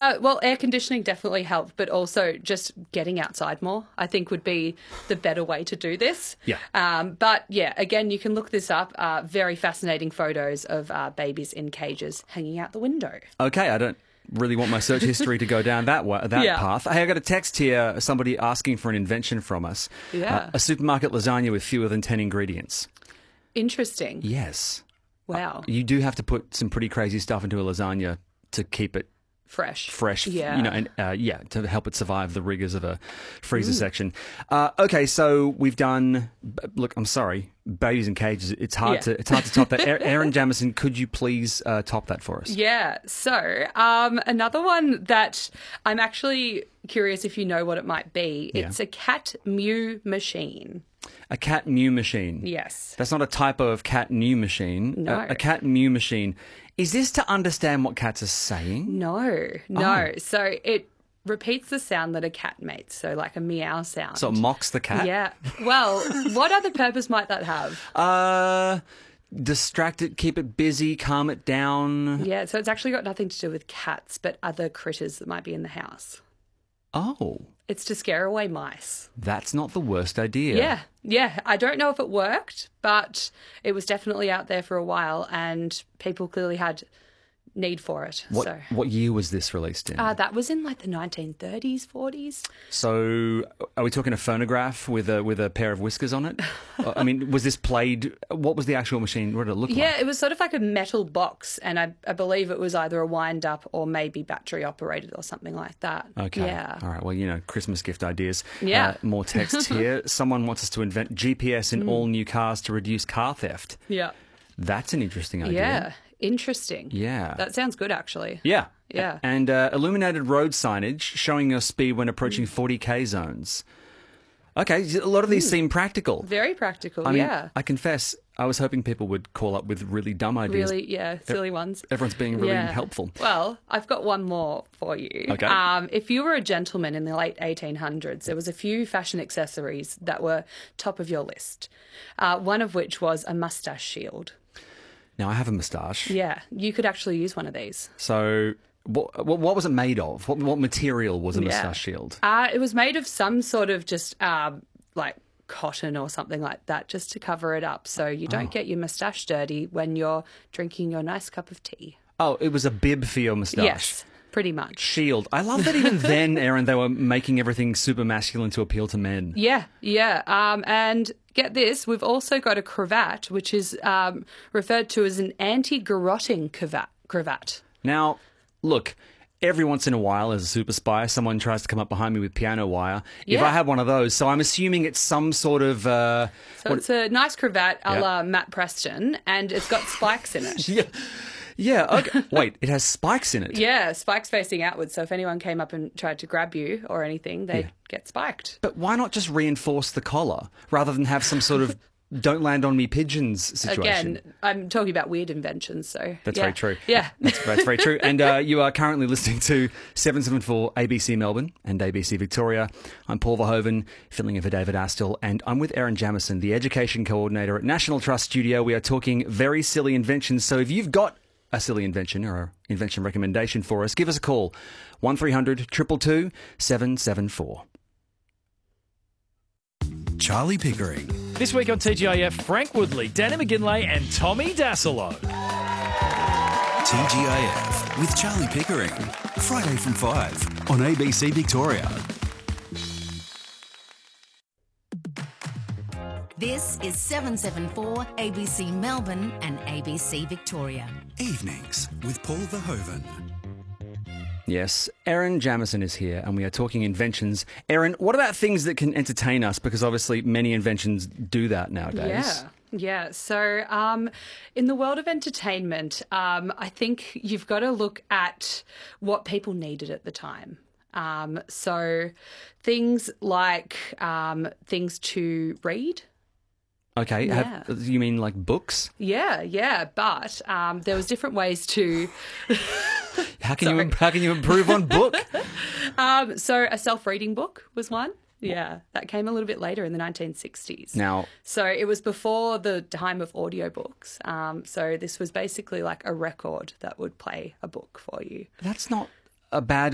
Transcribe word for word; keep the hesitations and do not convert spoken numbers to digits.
Uh, well, air conditioning definitely helped, but also just getting outside more, I think, would be the better way to do this. Yeah. Um, but, yeah, again, you can look this up. Uh, very fascinating photos of uh, babies in cages hanging out the window. Okay, I don't really want my search history to go down that way, that Yeah. path. Hey, I got a text here, somebody asking for an invention from us. Yeah. Uh, a supermarket lasagna with fewer than ten ingredients. Interesting. Yes. Wow. You do have to put some pretty crazy stuff into a lasagna to keep it Fresh. fresh, Yeah. you know, and uh, yeah, to help it survive the rigors of a freezer section. Uh, okay, so we've done. b- Look, I'm sorry, babies in cages. It's hard Yeah. to it's hard to top that. A- Erin Jamieson, could you please uh, top that for us? Yeah. So, um, another one that I'm actually curious if you know what it might be. Yeah. It's a cat mew machine. A cat mew machine. Yes. That's not a typo of cat new machine. No. A, a cat mew machine. Is this to understand what cats are saying? No, no. Oh. So it repeats the sound that a cat makes, so like a meow sound. So it mocks the cat? Yeah. Well, what other purpose might that have? Uh, distract it, keep it busy, calm it down. Yeah, so it's actually got nothing to do with cats, but other critters that might be in the house. Oh, It's to scare away mice. that's not the worst idea. Yeah, yeah. I don't know if it worked, but it was definitely out there for a while, and people clearly had need for it. What So what year was this released in? uh, that was in like the nineteen thirties, forties. So, are we talking a phonograph with a with a pair of whiskers on it? I mean, was this played? What was the actual machine? What did it look Yeah, like? it was sort of like a metal box, and I, I believe it was either a wind up or maybe battery operated or something like that. Okay. Yeah. All right. Well, you know, Christmas gift ideas. Yeah. Uh, more text here. Someone wants us to invent G P S in all new cars to reduce car theft. Yeah. That's an interesting idea. Yeah. Interesting. Yeah. That sounds good, actually. Yeah. Yeah. And uh, illuminated road signage showing your speed when approaching forty k zones. Okay, a lot of these seem practical. Very practical. I mean, yeah. I confess, I was hoping people would call up with really dumb ideas. Really, yeah, silly ones. Everyone's being really Yeah. helpful. Well, I've got one more for you. Okay. Um, if you were a gentleman in the late eighteen hundreds, there was a few fashion accessories that were top of your list. Uh, one of which was a mustache shield. Now, I have a moustache. Yeah, you could actually use one of these. So, what, what, what was it made of? What, what material was a moustache shield? Uh, it was made of some sort of just um, like cotton or something like that, just to cover it up so you don't Oh. get your moustache dirty when you're drinking your nice cup of tea. Oh, it was a bib for your moustache. Yes, pretty much. Shield. I love that even then, Erin, they were making everything super masculine to appeal to men. Yeah, yeah. Um, and get this, we've also got a cravat, which is um, referred to as an anti-garroting cravat. cravat. Now, look, every once in a while, as a super spy, someone tries to come up behind me with piano wire. If Yeah. I had one of those, so I'm assuming it's some sort of... Uh, So it's a nice cravat a Yeah. la Matt Preston, and it's got spikes in it. yeah, yeah, okay. Wait, it has spikes in it. Yeah, spikes facing outwards. So if anyone came up and tried to grab you or anything, they'd Yeah. get spiked. But why not just reinforce the collar rather than have some sort of don't land on me pigeons situation? Again, I'm talking about weird inventions, so That's yeah. very true. Yeah. That's, that's very true. And uh, you are currently listening to seven seven four A B C Melbourne and A B C Victoria. I'm Paul Verhoeven, filling in for David Astle, and I'm with Erin Jamieson, the Education Coordinator at National Trust Studio. We are talking very silly inventions. So if you've got a silly invention or an invention recommendation for us, give us a call. one three hundred two two two seven seven four. Charlie Pickering. This week on T G I F, Frank Woodley, Danny McGinlay and Tommy Dasilo. T G I F with Charlie Pickering. Friday from five on A B C Victoria. This is seven seven four A B C Melbourne and A B C Victoria. Evenings with Paul Verhoeven. Yes, Erin Jamieson is here, and we are talking inventions. Erin, what about things that can entertain us? Because obviously many inventions do that nowadays. Yeah. Yeah. So, um, in the world of entertainment, um, I think you've got to look at what people needed at the time. Um, so, things like um, things to read. Okay, Yeah. have, you mean like books? Yeah, yeah, but um, there was different ways to. How can you Sorry. how can you improve on book? Um, so, a self-reading book was one. Yeah, that came a little bit later in the nineteen sixties. Now, So it was before the time of audiobooks. Um, so this was basically like a record that would play a book for you. that's not a bad